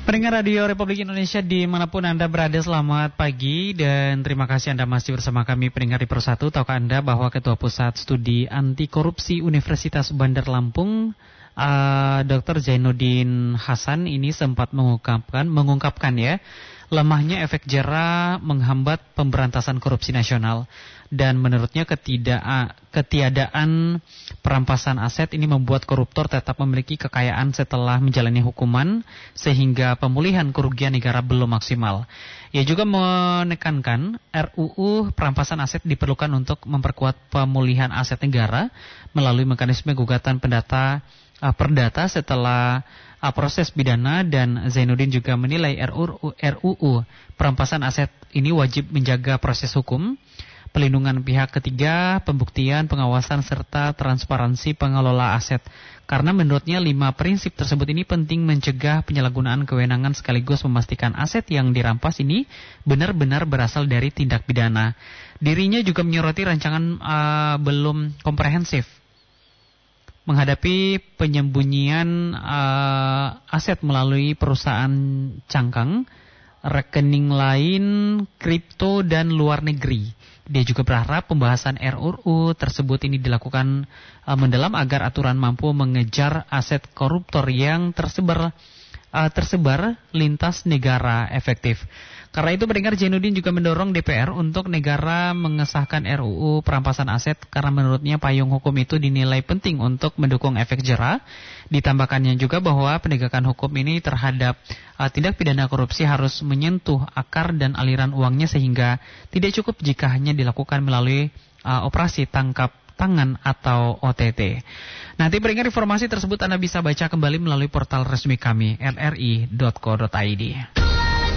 Pendengar Radio Republik Indonesia dimanapun Anda berada, selamat pagi dan terima kasih Anda masih bersama kami pendengar di Persatu. Tahukah Anda bahwa Ketua Pusat Studi Anti Korupsi Universitas Bandar Lampung, Dr. Zainuddin Hasan ini sempat mengungkapkan ya, lemahnya efek jera menghambat pemberantasan korupsi nasional. Dan menurutnya ketiadaan perampasan aset ini membuat koruptor tetap memiliki kekayaan setelah menjalani hukuman, sehingga pemulihan kerugian negara belum maksimal. Ia juga menekankan RUU perampasan aset diperlukan untuk memperkuat pemulihan aset negara melalui mekanisme gugatan perdata setelah proses pidana. Dan Zainuddin juga menilai RUU perampasan aset ini wajib menjaga proses hukum, pelindungan pihak ketiga, pembuktian, pengawasan, serta transparansi pengelola aset. Karena menurutnya 5 prinsip tersebut ini penting mencegah penyalahgunaan kewenangan sekaligus memastikan aset yang dirampas ini benar-benar berasal dari tindak pidana. Dirinya juga menyoroti rancangan belum komprehensif menghadapi penyembunyian aset melalui perusahaan cangkang, rekening lain, kripto, dan luar negeri. Dia juga berharap pembahasan RUU tersebut ini dilakukan mendalam agar aturan mampu mengejar aset koruptor yang tersebar lintas negara efektif. Karena itu pendengar, Zainuddin juga mendorong DPR untuk negara mengesahkan RUU perampasan aset karena menurutnya payung hukum itu dinilai penting untuk mendukung efek jera. Ditambahkannya juga bahwa penegakan hukum ini terhadap tindak pidana korupsi harus menyentuh akar dan aliran uangnya, sehingga tidak cukup jika hanya dilakukan melalui operasi tangkap tangan atau OTT. Nanti pendengar, informasi tersebut Anda bisa baca kembali melalui portal resmi kami, rri.co.id.